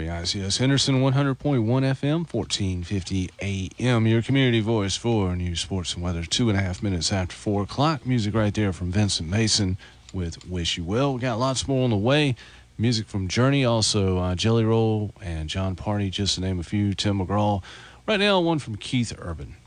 WICS Henderson 100.1 FM, 1450 AM. Your community voice for news, sports, and weather. 2.5 minutes after 4 o'clock. Music right there from Vincent Mason with Wish You Will. We got lots more on the way. Music from Journey, also Jelly Roll and John Party, just to name a few. Tim McGraw. Right now, one from Keith Urban.